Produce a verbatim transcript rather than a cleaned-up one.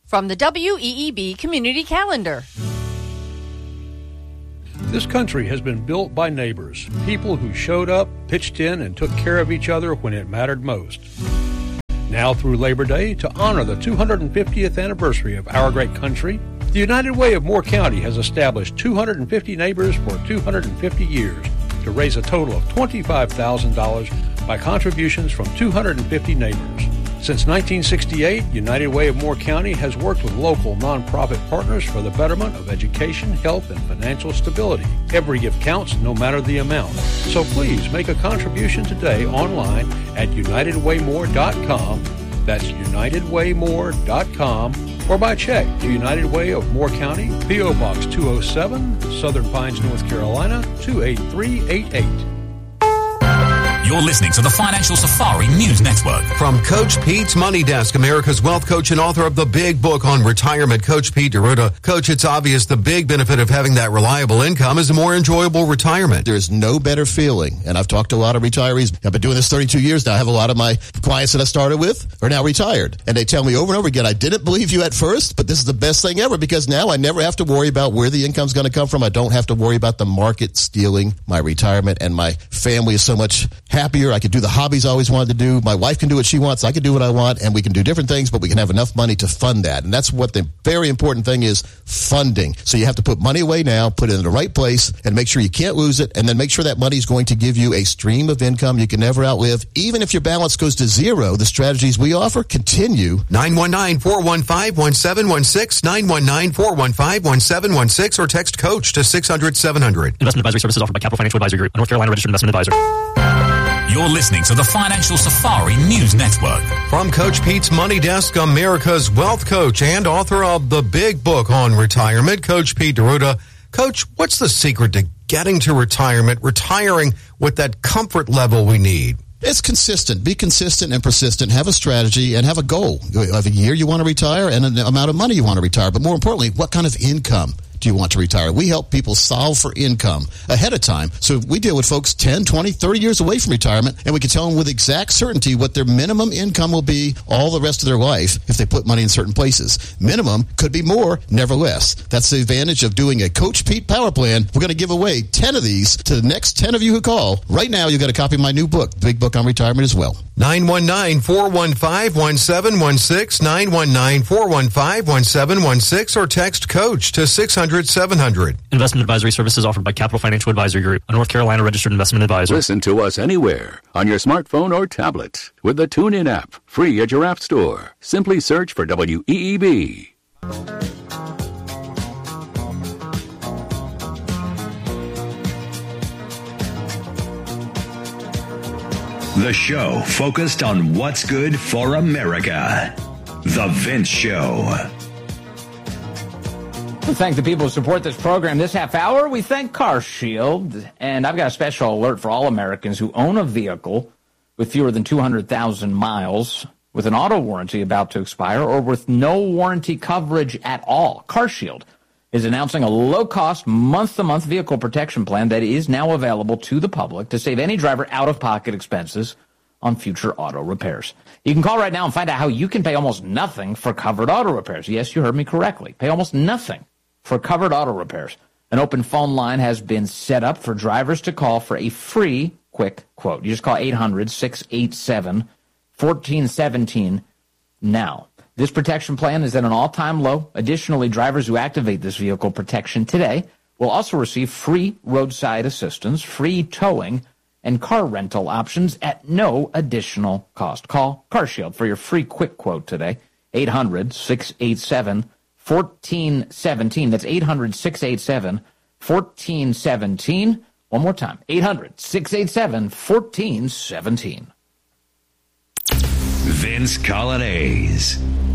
From the W E E B Community Calendar. This country has been built by neighbors, people who showed up, pitched in, and took care of each other when it mattered most. Now through Labor Day, to honor the two hundred fiftieth anniversary of our great country, the United Way of Moore County has established two hundred fifty neighbors for two hundred fifty years to raise a total of twenty-five thousand dollars by contributions from two hundred fifty neighbors. Since nineteen sixty-eight, United Way of Moore County has worked with local nonprofit partners for the betterment of education, health, and financial stability. Every gift counts, no matter the amount. So please make a contribution today online at united way more dot com. That's united way more dot com. Or by check to United Way of Moore County, P O. Box two oh seven, Southern Pines, North Carolina, two eight three eight eight. You're listening to the Financial Safari News Network. From Coach Pete's Money Desk, America's wealth coach and author of the big book on retirement, Coach Pete D'Arruda. Coach, it's obvious the big benefit of having that reliable income is a more enjoyable retirement. There's no better feeling, and I've talked to a lot of retirees. I've been doing this thirty-two years now. I have a lot of my clients that I started with are now retired, and they tell me over and over again, I didn't believe you at first, but this is the best thing ever because now I never have to worry about where the income's going to come from. I don't have to worry about the market stealing my retirement, and my family is so much happier. I can do the hobbies I always wanted to do. My wife can do what she wants. I can do what I want, and we can do different things, but we can have enough money to fund that. And that's what the very important thing is, funding. So you have to put money away now, put it in the right place, and make sure you can't lose it, and then make sure that money is going to give you a stream of income you can never outlive. Even if your balance goes to zero, the strategies we offer continue. nine one nine, four one five, one seven one six, nine one nine, four one five, one seven one six, or text COACH to six hundred, seven hundred. Investment advisory services offered by Capital Financial Advisory Group, a North Carolina registered investment advisor. You're listening to the Financial Safari News Network. From Coach Pete's Money Desk, America's wealth coach and author of the big book on retirement, Coach Pete D'Arruda. Coach, what's the secret to getting to retirement, retiring with that comfort level we need? It's consistent. Be consistent and persistent. Have a strategy and have a goal. You have a year you want to retire and an amount of money you want to retire. But more importantly, what kind of income do you want to retire? We help people solve for income ahead of time. So we deal with folks ten, twenty, thirty years away from retirement, and we can tell them with exact certainty what their minimum income will be all the rest of their life if they put money in certain places. Minimum could be more, never less. That's the advantage of doing a Coach Pete Power Plan. We're going to give away ten of these to the next ten of you who call. Right now, you got a copy of my new book, Big Book on Retirement as well. nine one nine, four one five, one seven one six, nine one nine, four one five, one seven one six, or text COACH to six hundred, seven hundred. Investment advisory services offered by Capital Financial Advisory Group, a North Carolina registered investment advisor. Listen to us anywhere on your smartphone or tablet with the TuneIn app, free at your app store. Simply search for W E E B. The show focused on what's good for America. The Vince Show. We thank the people who support this program this half hour. We thank CarShield. And I've got a special alert for all Americans who own a vehicle with fewer than two hundred thousand miles, with an auto warranty about to expire, or with no warranty coverage at all. CarShield is announcing a low-cost, month-to-month vehicle protection plan that is now available to the public to save any driver out-of-pocket expenses on future auto repairs. You can call right now and find out how you can pay almost nothing for covered auto repairs. Yes, you heard me correctly. Pay almost nothing for covered auto repairs. An open phone line has been set up for drivers to call for a free, quick quote. You just call eight hundred, six eight seven, one four one seven now. This protection plan is at an all-time low. Additionally, drivers who activate this vehicle protection today will also receive free roadside assistance, free towing, and car rental options at no additional cost. Call CarShield for your free quick quote today, eight hundred, six eight seven, one four one seven. That's eight hundred, six eight seven, one four one seven. One more time, eight hundred, six eight seven, one four one seven. Vince Colonnese.